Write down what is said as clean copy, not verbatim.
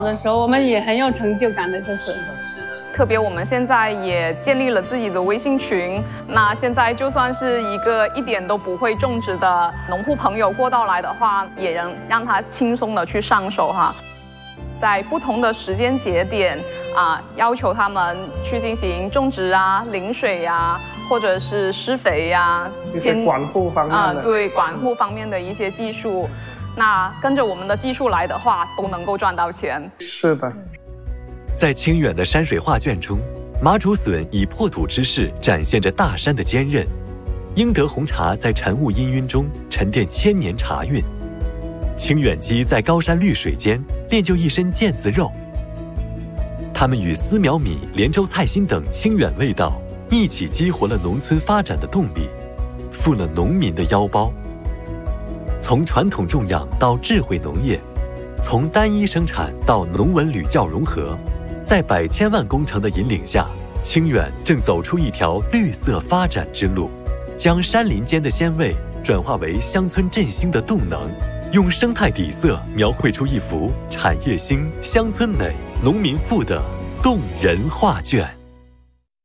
的时候，我们也很有成就感的，就是。 特别我们现在也建立了自己的微信群，那现在就算是一个一点都不会种植的农户朋友过到来的话，也能让他轻松的去上手哈。在不同的时间节点要求他们去进行种植淋水或者是施肥一些管护方面的对管护方面的一些技术，那跟着我们的技术来的话，都能够赚到钱。 是的。 在清远的山水画卷中，麻竹笋以破土之势展现着大山的坚韧。英德红茶在晨雾氤氲中沉淀千年茶韵。清远鸡在高山绿水间练就一身腱子肉。它们与丝苗米、连州菜心等清远味道一起激活了农村发展的动力，富了农民的腰包。从传统种养到智慧农业，从单一生产到农文旅教融合，在百千万工程的引领下，清远正走出一条绿色发展之路，将山林间的鲜味转化为乡村振兴的动能，用生态底色描绘出一幅产业兴、乡村美、农民富的动人画卷。